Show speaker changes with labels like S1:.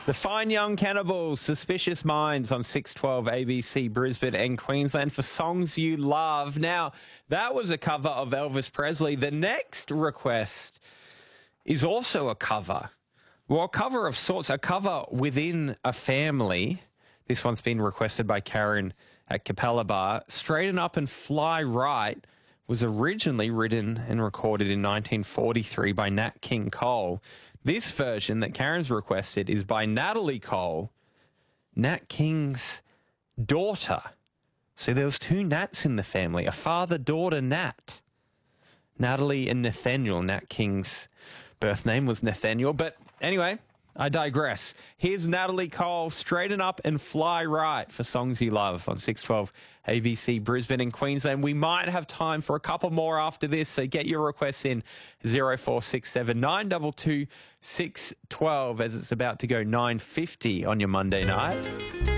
S1: The Fine Young Cannibals, Suspicious Minds on 612 ABC Brisbane and Queensland for Songs You Love. Now, that was a cover of Elvis Presley. The next request is also a cover. Well, a cover of sorts, a cover within a family. This one's been requested by Karen at Capella Bar. Straighten Up and Fly Right was originally written and recorded in 1943 by Nat King Cole. This version that Karen's requested is by Natalie Cole, Nat King's daughter. So there was two Nats in the family, a father-daughter Nat. Natalie and Nathaniel. Nat King's birth name was Nathaniel. But anyway, I digress. Here's Natalie Cole, Straighten Up and Fly Right for Songs You Love on 612 ABC Brisbane and Queensland. We might have time for a couple more after this, so get your requests in 0467 922 612 as it's about to go 9:50 on your Monday night.